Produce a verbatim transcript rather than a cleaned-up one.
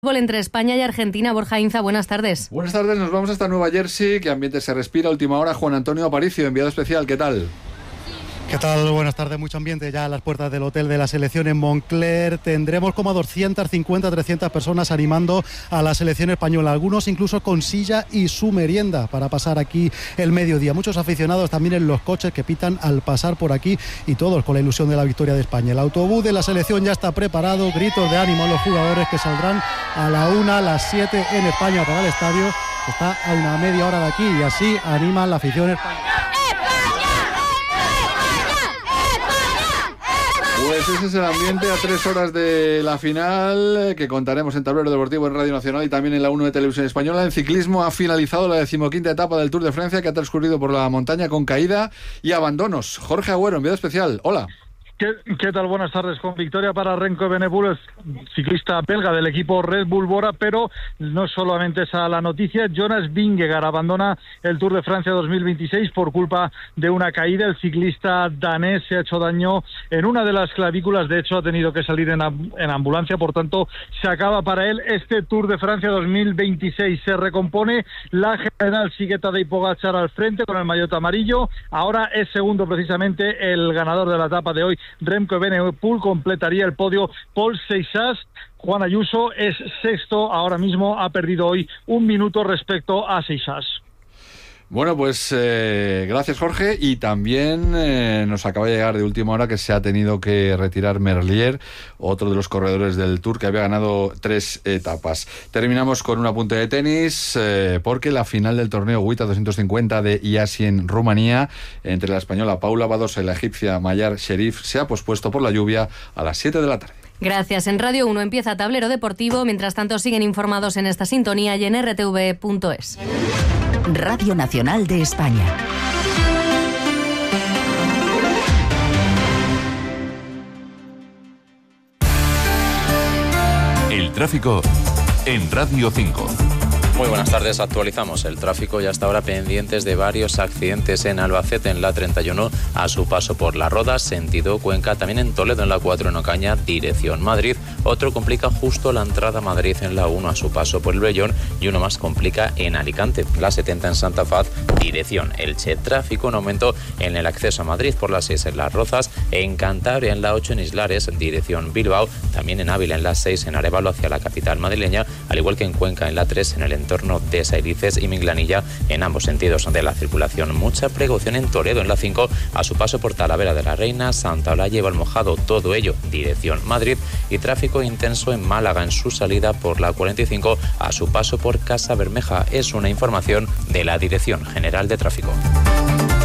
Entre España y Argentina. Borja Inza, buenas tardes. Buenas tardes, nos vamos hasta Nueva Jersey. ¿Qué ambiente se respira? Última hora, Juan Antonio Aparicio, enviado especial, ¿qué tal? ¿Qué tal? Buenas tardes, mucho ambiente ya a las puertas del hotel de la selección en Moncler. Tendremos como doscientas cincuenta a trescientas personas animando a la selección española, algunos incluso con silla y su merienda para pasar aquí el mediodía. Muchos aficionados también en los coches que pitan al pasar por aquí y todos con la ilusión de la victoria de España. El autobús de la selección ya está preparado, gritos de ánimo a los jugadores que saldrán a la una, a las siete en España para el estadio. Está a una media hora de aquí y así animan la afición española. Pues ese es el ambiente a tres horas de la final que contaremos en Tablero Deportivo en Radio Nacional y también en la uno de Televisión Española. En ciclismo ha finalizado la decimoquinta etapa del Tour de Francia, que ha transcurrido por la montaña con caída y abandonos. Jorge Agüero, enviado especial. Hola. ¿Qué, ¿Qué tal? Buenas tardes. Con victoria para Remco Evenepoel, ciclista belga del equipo Red Bull Bora, pero no solamente esa la noticia. Jonas Vingegaard abandona el Tour de Francia dos mil veintiséis por culpa de una caída. El ciclista danés se ha hecho daño en una de las clavículas, de hecho ha tenido que salir en, en ambulancia, por tanto se acaba para él este Tour de Francia dos mil veintiséis. Se recompone la general, sigue Tadej Pogačar al frente con el maillot amarillo. Ahora es segundo precisamente el ganador de la etapa de hoy, Remco Evenepoel. Completaría el podio Paul Seixas. Juan Ayuso es sexto, ahora mismo ha perdido hoy un minuto respecto a Seixas. Bueno, pues eh, gracias, Jorge. Y también eh, nos acaba de llegar de última hora que se ha tenido que retirar Merlier, otro de los corredores del Tour que había ganado tres etapas. Terminamos con un apunte de tenis, eh, porque la final del torneo WTA doscientos cincuenta de Iași en Rumanía, entre la española Paula Badosa y la egipcia Mayar Sherif, se ha pospuesto por la lluvia a las siete de la tarde. Gracias. En Radio uno empieza Tablero Deportivo. Mientras tanto, siguen informados en esta sintonía y en erre te ve punto es. Radio Nacional de España. El tráfico en Radio cinco. Muy buenas tardes, actualizamos el tráfico y hasta ahora pendientes de varios accidentes en Albacete en la treinta y uno a su paso por La Roda, sentido Cuenca, también en Toledo en la cuatro en Ocaña, dirección Madrid. Otro complica justo la entrada a Madrid en la uno a su paso por el Vellón y uno más complica en Alicante, la setenta en Santa Faz, dirección Elche. Tráfico en aumento en el acceso a Madrid por la seis en Las Rozas, en Cantabria en la ocho en Islares, dirección Bilbao, también en Ávila en la seis en Arévalo hacia la capital madrileña, al igual que en Cuenca en la tres en el entorno de Sailices y Minglanilla en ambos sentidos de la circulación. Mucha precaución en Toledo en la cinco a su paso por Talavera de la Reina, Santa Olalla y Valmojado, todo ello dirección Madrid, y tráfico intenso en Málaga en su salida por la cuarenta y cinco a su paso por Casa Bermeja. Es una información de la Dirección General de Tráfico.